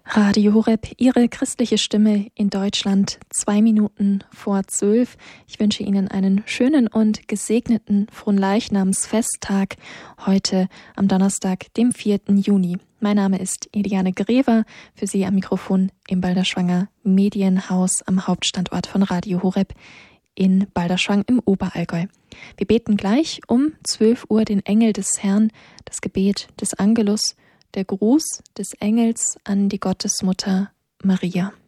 Radio Horeb, Ihre christliche Stimme in Deutschland, 2 Minuten vor 12. Ich wünsche Ihnen einen schönen und gesegneten Fronleichnamsfesttag heute am Donnerstag, dem 4. Juni. Mein Name ist Eliane Grever, für Sie am Mikrofon im Balderschwanger Medienhaus am Hauptstandort von Radio Horeb in Balderschwang im Oberallgäu. Wir beten gleich um 12 Uhr den Engel des Herrn, das Gebet des Angelus, der Gruß des Engels an die Gottesmutter Maria.